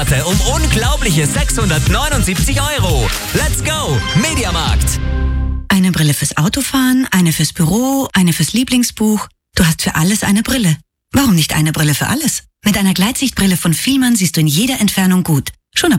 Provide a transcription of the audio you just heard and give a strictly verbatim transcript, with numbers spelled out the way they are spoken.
Um unglaubliche sechshundertneunundsiebzig Euro. Let's go, Mediamarkt. Eine Brille fürs Autofahren, eine fürs Büro, eine fürs Lieblingsbuch. Du hast für alles eine Brille. Warum nicht eine Brille für alles? Mit einer Gleitsichtbrille von Fielmann siehst du in jeder Entfernung gut.